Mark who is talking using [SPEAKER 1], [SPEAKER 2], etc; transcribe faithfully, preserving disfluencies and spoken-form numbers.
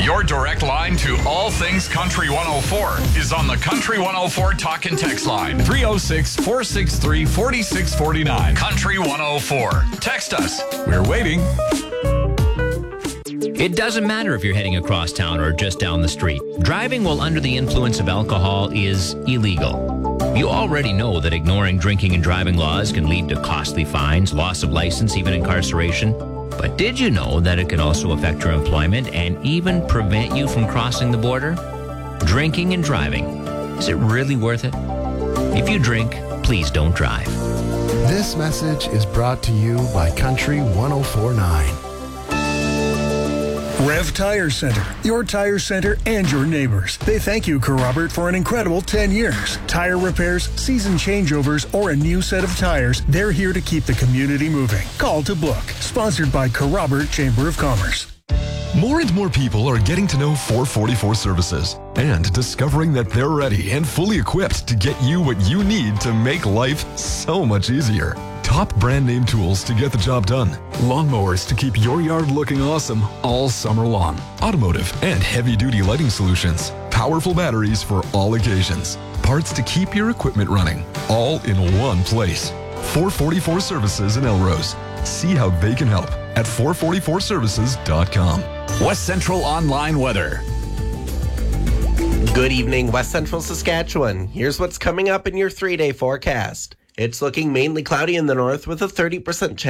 [SPEAKER 1] Your direct line to all things Country one oh four is on the Country one oh four talk and text line. three oh six, four six three, four six four nine. Country one oh four. Text us. We're waiting.
[SPEAKER 2] It doesn't matter if you're heading across town or just down the street. Driving while under the influence of alcohol is illegal. You already know that ignoring drinking and driving laws can lead to costly fines, loss of license, even incarceration. But did you know that it can also affect your employment and even prevent you from crossing the border? Drinking and driving. Is it really worth it? If you drink, please don't drive.
[SPEAKER 3] This message is brought to you by Country one oh four point nine.
[SPEAKER 4] Rev Tire Center, your tire center and your neighbors. They thank you, Robert, for an incredible ten years. Tire repairs, season changeovers, or a new set of tires, they're here to keep the community moving. Call to book. Sponsored by Robert Chamber of Commerce.
[SPEAKER 5] More and more people are getting to know four forty-four Services and discovering that they're ready and fully equipped to get you what you need to make life so much easier. Top brand name tools to get the job done. Lawnmowers to keep your yard looking awesome all summer long. Automotive and heavy duty lighting solutions. Powerful batteries for all occasions. Parts to keep your equipment running. All in one place. four forty-four Services in Elrose. See how they can help at four forty-four services dot com.
[SPEAKER 1] West Central Online Weather.
[SPEAKER 6] Good evening, West Central Saskatchewan. Here's what's coming up in your three-day forecast. It's looking mainly cloudy in the north with a thirty percent chance